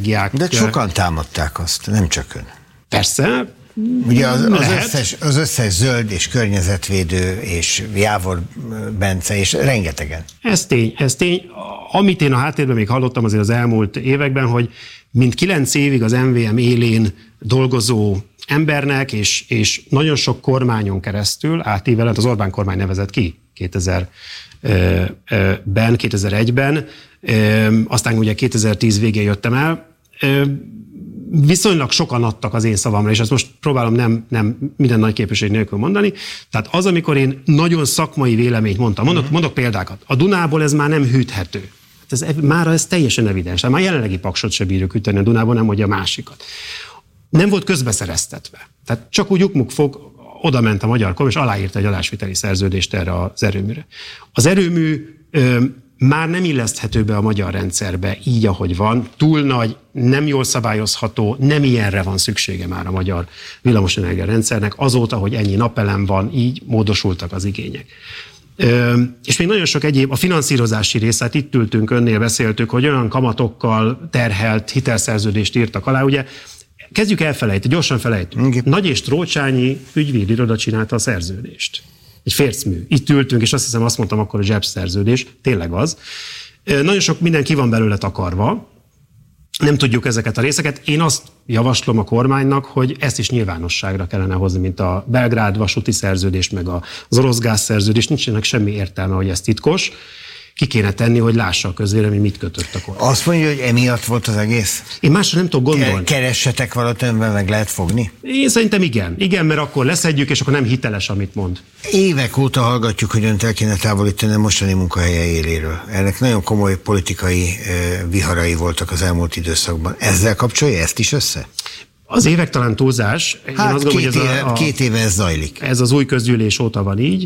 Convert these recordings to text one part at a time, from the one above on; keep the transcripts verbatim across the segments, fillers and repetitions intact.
energiák. De sokan támadták azt, nem csak ön. Persze. Ugye az, az, összes, az összes zöld és környezetvédő és Jávor Bence és rengetegen. Ez tény, ez tény. Amit én a háttérben még hallottam azért az elmúlt években, hogy mint kilenc évig az em vé em élén dolgozó embernek, és, és nagyon sok kormányon keresztül átívelent, az Orbán kormány nevezett ki kétezerben, kétezer-egyben, aztán ugye kétezer-tíz végén jöttem el, viszonylag sokan adtak az én szavamra, és ezt most próbálom nem, nem minden nagy képviség nélkül mondani. Tehát az, amikor én nagyon szakmai véleményt mondtam, mondok, mondok példákat, a Dunából ez már nem hűthető. Ez, mára ez teljesen evidens. Már jelenlegi Paksot se bírjuk hűteni a Dunából, nem mondja a másikat. Nem volt közbeszereztetve. Tehát csak úgy ukmuk fog, oda ment a magyar kormány, és aláírta egy adásviteli szerződést erre az erőműre. Az erőmű ö, már nem illeszthető be a magyar rendszerbe így, ahogy van, túl nagy, nem jól szabályozható, nem ilyenre van szüksége már a magyar villamosenergia rendszernek, azóta, hogy ennyi napelem van, így módosultak az igények. Ö, és még nagyon sok egyéb, a finanszírozási részét itt ültünk, önnél beszéltük, hogy olyan kamatokkal terhelt hitelszerződést írtak alá, ugye kezdjük elfelejteni, gyorsan felejtünk. Nagy és Trócsányi ügyvédiroda csinálta a szerződést. Egy fércmű. Itt ültünk, és azt hiszem azt mondtam akkor, hogy zsebszerződés, tényleg az. Nagyon sok minden ki van belőle takarva, nem tudjuk ezeket a részeket. Én azt javaslom a kormánynak, hogy ezt is nyilvánosságra kellene hozni, mint a Belgrád vasúti szerződés, meg az orosz gázszerződés. Nincsenek semmi értelme, hogy ez titkos. Ki kéne tenni, hogy lássa a közvélemény, mit kötött a kormány. Azt mondja, hogy emiatt volt az egész? Én másra nem tudok gondolni. Keressetek valamit, amivel meg lehet fogni? Én szerintem igen. Igen, mert akkor leszedjük, és akkor nem hiteles, amit mond. Évek óta hallgatjuk, hogy önt el kéne távolítani a mostani munkahelye éléről. Ennek nagyon komoly politikai viharai voltak az elmúlt időszakban. Ezzel kapcsolja ezt is össze? Az évek talán túlzás. Hát Én azt két, gondolom, éve, ez a, két éve ez zajlik. Ez az új közgyűlés óta van így.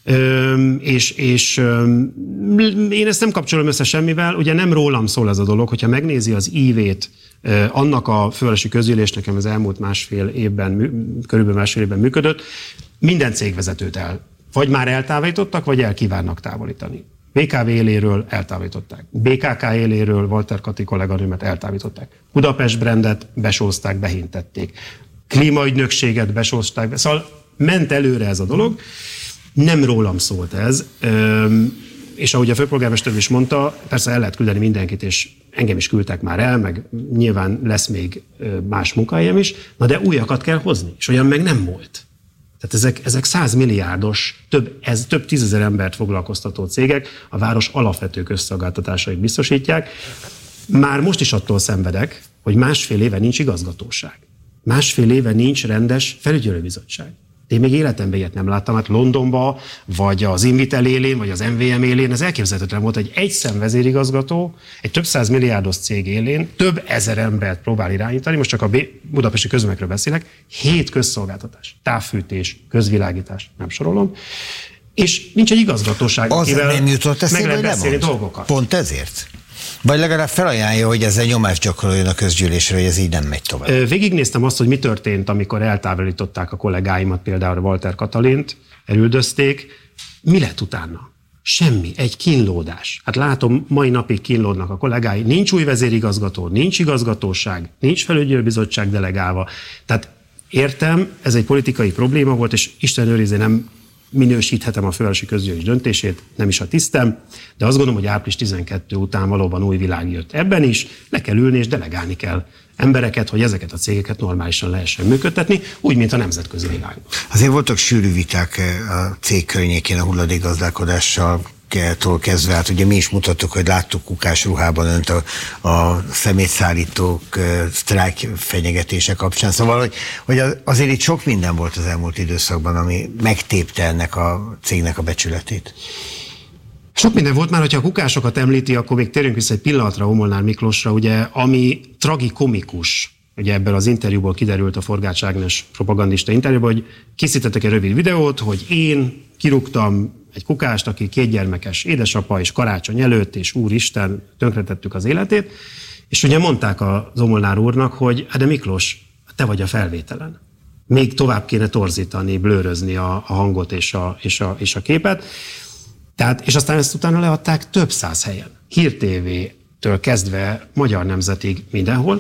Öm, és, és öm, én ezt nem kapcsolom össze semmivel, ugye nem rólam szól ez a dolog, hogyha megnézi az ívét ö, annak a fővárosi közgyűlés, nekem az elmúlt másfél évben, körülbelül másfél évben működött, minden cégvezetőt el, vagy már eltávolítottak, vagy el kívánnak távolítani. bé ká vé éléről eltávolították. bé ká ká éléről Walter Kati kolléganőmet eltávolították. Budapest brandet besózták, behintették. Klímaügynökséget besózták, be. Szóval ment előre ez a dolog. Nem rólam szólt ez, és ahogy a főpolgármester is mondta, persze el lehet küldeni mindenkit, és engem is küldtek már el, meg nyilván lesz még más munkahelyem is, na de újakat kell hozni, és olyan meg nem volt. Tehát ezek, ezek százmilliárdos, több, ez több tízezer embert foglalkoztató cégek, a város alapvető közszolgáltatásait biztosítják. Már most is attól szenvedek, hogy másfél éve nincs igazgatóság. Másfél éve nincs rendes felügyelőbizottság. Én még életemben ilyet nem láttam, hát Londonba, vagy az Invitel élén, vagy az em vé em élén, ez elképzelhetetlen volt, hogy egy szemvezérigazgató, egy több száz milliárdos cég élén több ezer embert próbál irányítani, most csak a budapesti közmegről beszélek, hét közszolgáltatás, távfűtés, közvilágítás, nem sorolom, és nincs egy igazgatóság, az akivel nem jutott eszébe, meg lehet beszélni nem dolgokat. Pont ezért? Vagy legalább felajánlja, hogy ezzel nyomást gyakoroljon a közgyűlésre, hogy ez így nem megy tovább. Végignéztem azt, hogy mi történt, amikor eltávolították a kollégáimat, például Walter Katalint, elüldözték. Mi lett utána? Semmi, egy kínlódás. Hát látom, mai napig kínlódnak a kollégái. Nincs új vezérigazgató, nincs igazgatóság, nincs felügyelőbizottság delegálva. Tehát értem, ez egy politikai probléma volt, és Isten őrizze, nem minősíthetem a fővárosi közgyűlés döntését, nem is a tisztem, de azt gondolom, hogy április tizenkettő után valóban új világ jött. Ebben is le kell ülni és delegálni kell embereket, hogy ezeket a cégeket normálisan lehessen működtetni, úgy, mint a nemzetközi világban. Azért voltak sűrű viták a cég környékén a hulladékgazdálkodással kezdve, hát ugye mi is mutattuk, hogy láttuk kukás ruhában önt a, a szemétszállítók sztrájk fenyegetése kapcsán. Szóval, hogy, hogy azért itt sok minden volt az elmúlt időszakban, ami megtépte ennek a cégnek a becsületét. Sok minden volt már, hogyha a kukásokat említi, akkor még térjünk vissza egy pillanatra Homolnár Miklósra, ugye, ami tragikomikus. Ugye ebből az interjúból kiderült, a Forgács Ágnes propagandista interjúból, hogy készítettek egy rövid videót, hogy én kirúgtam egy kukást, aki kétgyermekes édesapa és karácsony előtt, és úristen, tönkretettük az életét, és ugye mondták a Zomolnár úrnak, hogy hát de Miklós, te vagy a felvételen. Még tovább kéne torzítani, blőrözni a, a hangot és a, és, a, és a képet. Tehát, és aztán ezt utána leadták több száz helyen. Hír té vé-től kezdve Magyar Nemzetig mindenhol.